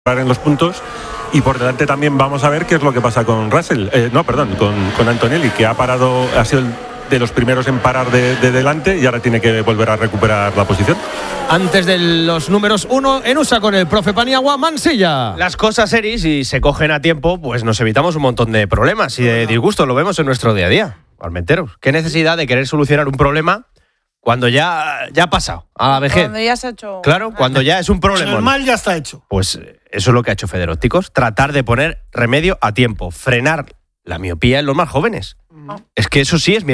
en los puntos. Y por delante también vamos a ver qué es lo que pasa con Russell, con Antonelli, que ha sido de los primeros en parar de delante y ahora tiene que volver a recuperar la posición. Antes de los números 1 en USA con el profe Paniagua, Mansilla. Las cosas series, si se cogen a tiempo, pues nos evitamos un montón de problemas y de disgustos. Lo vemos en nuestro día a día. Almenteros, ¿qué necesidad de querer solucionar un problema cuando ya ha pasado a la vejez? Cuando ya se ha hecho. Claro, cuando ya es un problema. El mal ya está hecho. Pues eso es lo que ha hecho Federópticos, tratar de poner remedio a tiempo, frenar la miopía en los más jóvenes. Es que eso sí es